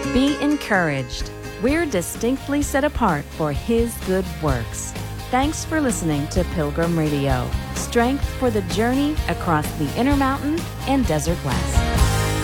Be encouraged. We're distinctly set apart for His good works. Thanks for listening to Pilgrim Radio. Strength for the journey across the Intermountain and Desert West.